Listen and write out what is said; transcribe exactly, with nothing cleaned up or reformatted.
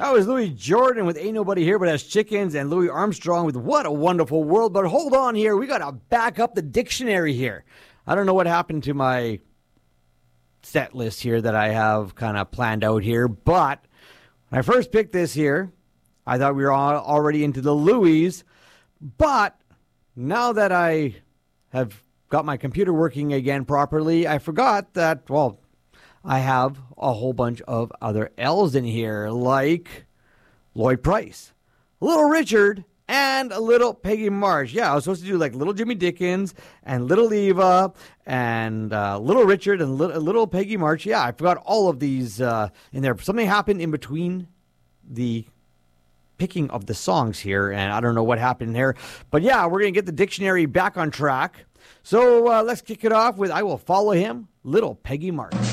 That was Louis Jordan with Ain't Nobody Here But Us Chickens, and Louis Armstrong with What a Wonderful World. But hold on here. We got to back up the dictionary here. I don't know what happened to my set list here that I have kind of planned out here. But when I first picked this here, I thought we were all already into the Louis. But now that I have got my computer working again properly, I forgot that, well, I have a whole bunch of other L's in here, like Lloyd Price, Little Richard, and a Little Peggy March. Yeah, I was supposed to do like Little Jimmy Dickens and Little Eva and uh, Little Richard and Little, Little Peggy March. Yeah, I forgot all of these uh, in there. Something happened in between the picking of the songs here, and I don't know what happened there. But yeah, we're going to get the dictionary back on track. So uh, let's kick it off with I Will Follow Him, Little Peggy March.